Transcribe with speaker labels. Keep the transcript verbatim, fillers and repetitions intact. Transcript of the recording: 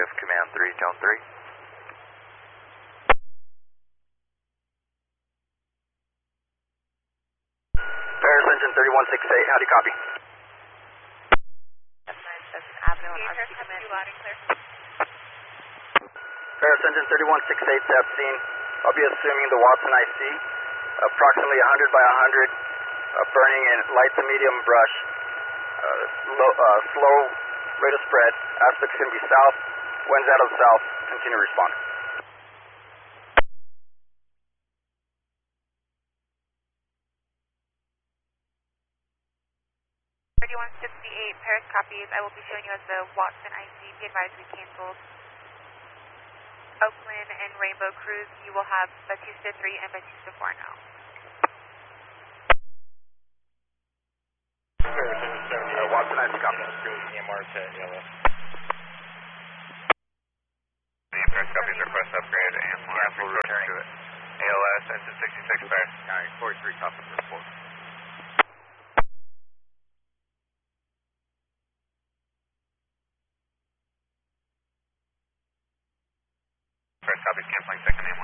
Speaker 1: Give command three, Joan three.
Speaker 2: Paris engine thirty-one six eight, how do you copy?
Speaker 3: Avenue and R C command. Loud and clear.
Speaker 2: Paris engine thirty-one six eight to Epstein. I'll be assuming the Watson I C, approximately one hundred by one hundred, uh, burning in light to medium brush, uh, low, uh, slow rate of spread. Aspect's going to be south, winds out of the south. Continue to respond.
Speaker 3: thirty-one sixty-eight, Paris copies. I will be showing you as the Watson I C. Be advised we canceled. Oakland and Rainbow Cruise, you will have Batista three and Batista four now.
Speaker 2: Uh, Watson I C, copy.
Speaker 4: E M R to A L S.
Speaker 1: The Paris copies, request upgrade and cancel return to it. A L S, engine sixty-six, Paris.
Speaker 2: Alright, forty-three, copy, report.
Speaker 1: Paris copies, canceling second name